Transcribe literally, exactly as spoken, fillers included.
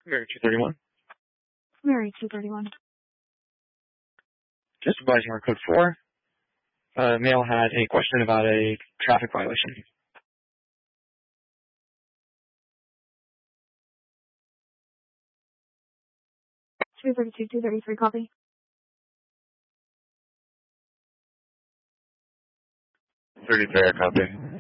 Mary two thirty-one. Mary two thirty-one. Just advising our code four. Uh, male had a question about a traffic violation. two thirty-two, two thirty-three, copy. thirty-three, copy.